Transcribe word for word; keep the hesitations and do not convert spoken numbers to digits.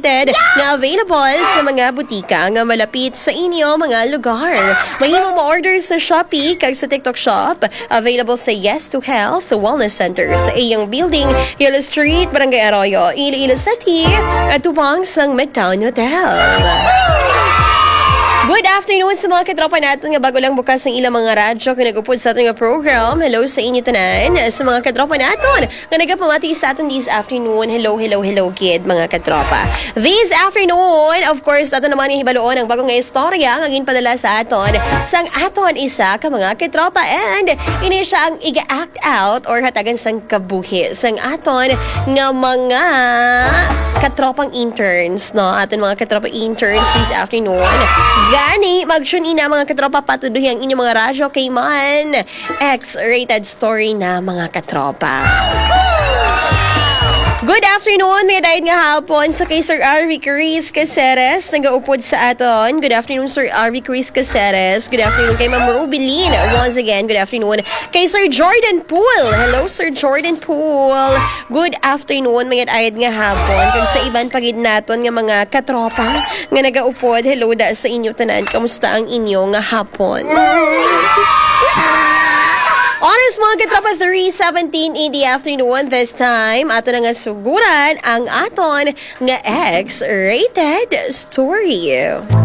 X-rated nga available sa mga butika nga malapit sa inyo mga lugar. Mahimo mo order sa Shopee kag sa TikTok Shop. Available sa Yes to Health Wellness Center sa iyang building, Yellow Street, Barangay Arroyo, Iloilo City, at tubang sang Midtown Hotel. Good afternoon sa mga katropa natin nga bago lang bukas ng ilang mga radyo kung nag-upod sa ating program. Hello sa inyo tanan. Sa mga katropa natin nga nagapamati sa atin this afternoon. Hello, hello, hello kid mga katropa. This afternoon, of course, ato naman yung hibaloon ang bagong nga istorya nga ginpadala sa aton sang aton isa ka mga katropa, and ini siya ang iga-act out or hatagan sang kabuhi sang aton nga mga katropang interns, no? Aton mga katropang interns this afternoon. Gani, mag-tune in na mga katropa, patuloy ang inyong mga radyo kay man X-rated story na mga katropa. Good afternoon, may dahil nga hapon sa kay Sir Arvie Chris Caceres, nag-aupod sa aton. Good afternoon, Sir Arvie Chris Caceres. Good afternoon kay Ma'am Rubilin. Once again, good afternoon kay Sir Jordan Pool. Hello, Sir Jordan Pool. Good afternoon, may ayad nga hapon. Kung sa iban pagid naton nga mga katropa nga nag-aupod, hello da sa inyo tanan. Kamusta ang inyo nga hapon? Honest mga katropa, three seventeen in the afternoon this time. Ato na nga suguran ang aton nga X-rated story.